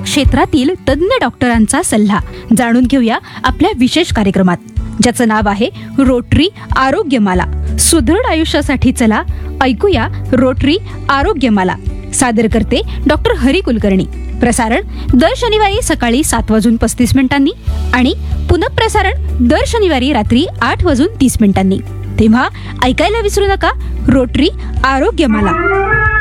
क्षेत्रातील तज्ञ डॉक्टरांचा सल्ला जाणून घेऊया आपल्या विशेष कार्यक्रमात, ज्याचं नाव आहे रोटरी आरोग्यमाला. सुदृढ आयुष्यासाठी चला, ऐकूया रोटरी आरोग्यमाला. सादर करते डॉक्टर हरी कुलकर्णी. प्रसारण दर शनिवारी सकाळी 7:35 आणि पुनःप्रसारण दर शनिवारी रात्री 8:30 तेव्हा ऐकायला विसरू नका रोटरी आरोग्यमाला.